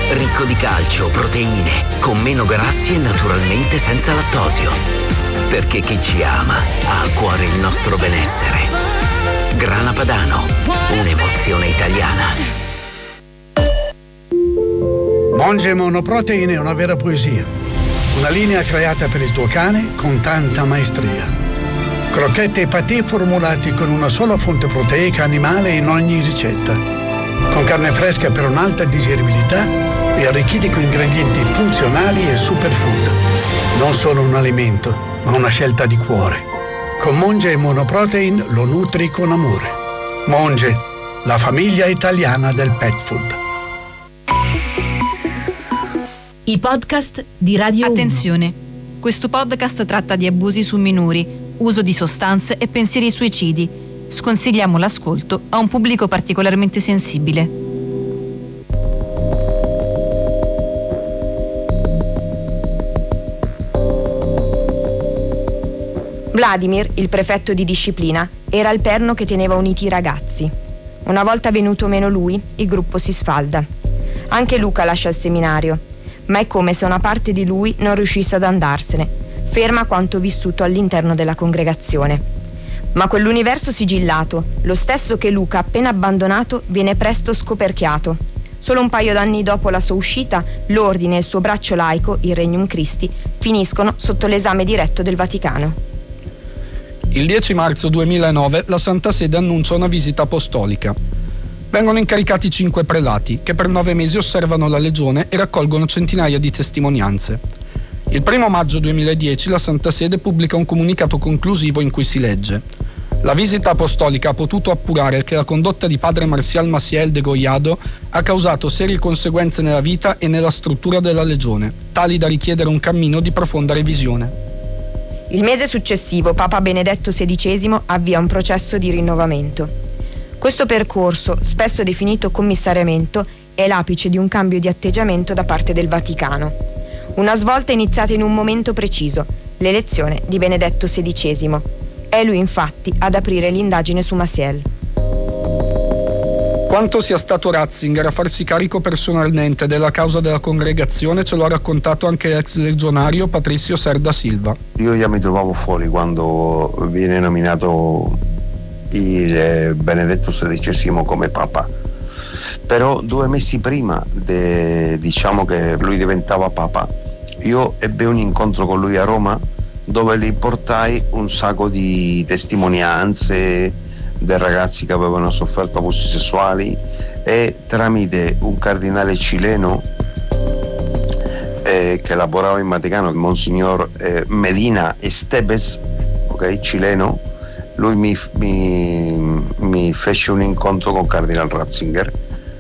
ricco di calcio, proteine, con meno grassi e naturalmente senza lattosio. Perché chi ci ama ha a cuore il nostro benessere. Grana Padano, un'emozione italiana. Monge Monoprotein è una vera poesia. Una linea creata per il tuo cane con tanta maestria. Crocchette e patè formulati con una sola fonte proteica animale in ogni ricetta. Con carne fresca per un'alta digeribilità e arricchiti con ingredienti funzionali e superfood. Non solo un alimento, ma una scelta di cuore. Con Monge Monoprotein lo nutri con amore. Monge, la famiglia italiana del pet food. I podcast di Radio 1. Attenzione, questo podcast tratta di abusi su minori, uso di sostanze e pensieri suicidi. Sconsigliamo l'ascolto a un pubblico particolarmente sensibile. Vladimir, il prefetto di disciplina, era il perno che teneva uniti i ragazzi. Una volta venuto meno lui, il gruppo si sfalda. Anche Luca lascia il seminario, ma è come se una parte di lui non riuscisse ad andarsene, ferma quanto vissuto all'interno della congregazione. Ma quell'universo sigillato, lo stesso che Luca ha appena abbandonato, viene presto scoperchiato. Solo un paio d'anni dopo la sua uscita, l'ordine e il suo braccio laico, il Regnum Christi, finiscono sotto l'esame diretto del Vaticano. Il 10 marzo 2009 la Santa Sede annuncia una visita apostolica. Vengono incaricati 5 prelati che per 9 mesi osservano la legione e raccolgono centinaia di testimonianze. Il 1 maggio 2010 la Santa Sede pubblica un comunicato conclusivo in cui si legge: la visita apostolica ha potuto appurare che la condotta di padre Marcial Maciel de Gollado ha causato serie conseguenze nella vita e nella struttura della legione, tali da richiedere un cammino di profonda revisione. Il mese successivo Papa Benedetto XVI avvia un processo di rinnovamento. Questo percorso, spesso definito commissariamento, è l'apice di un cambio di atteggiamento da parte del Vaticano. Una svolta iniziata in un momento preciso, l'elezione di Benedetto XVI. È lui infatti ad aprire l'indagine su Maciel. Quanto sia stato Ratzinger a farsi carico personalmente della causa della congregazione ce lo ha raccontato anche l'ex legionario Patricio Serda Silva. Io già mi trovavo fuori quando viene nominato il Benedetto XVI come Papa, però 2 mesi prima diciamo che lui diventava Papa, io ebbi un incontro con lui a Roma dove gli portai un sacco di testimonianze dei ragazzi che avevano sofferto abusi sessuali e tramite un cardinale cileno che lavorava in Vaticano, il Monsignor Medina Estebes, ok, cileno, lui mi fece un incontro con Cardinal Ratzinger.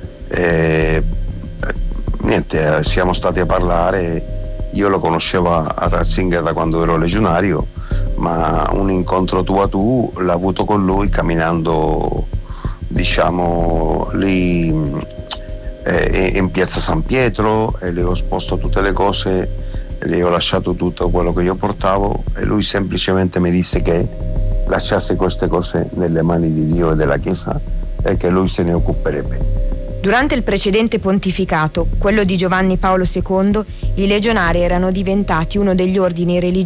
Niente, siamo stati a parlare, io lo conoscevo a Ratzinger da quando ero legionario, ma un incontro tu a tu l'ho avuto con lui camminando, diciamo, lì in piazza San Pietro, e le ho esposto tutte le cose, le ho lasciato tutto quello che io portavo e lui semplicemente mi disse che lasciasse queste cose nelle mani di Dio e della Chiesa e che lui se ne occuperebbe. Durante il precedente pontificato, quello di Giovanni Paolo II, i legionari erano diventati uno degli ordini religiosi